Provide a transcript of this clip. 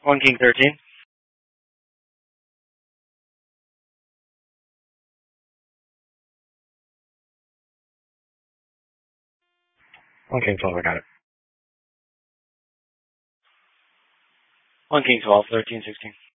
One king 13. One king 12, I got it. One king 12, 13, 16.